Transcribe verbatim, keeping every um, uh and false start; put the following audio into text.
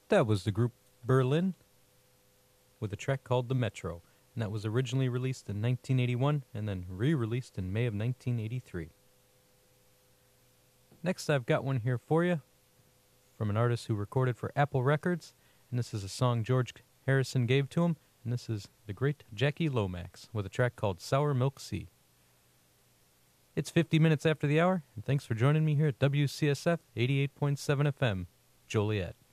That was the group Berlin with a track called The Metro, and that was originally released in nineteen eighty-one and then re-released in May of nineteen eighty-three. Next, I've got one here for you from an artist who recorded for Apple Records, and this is a song George Harrison gave to him, and this is the great Jackie Lomax with a track called Sour Milk Sea. It's fifty minutes after the hour, and thanks for joining me here at W C S F eighty-eight point seven F M, Joliet.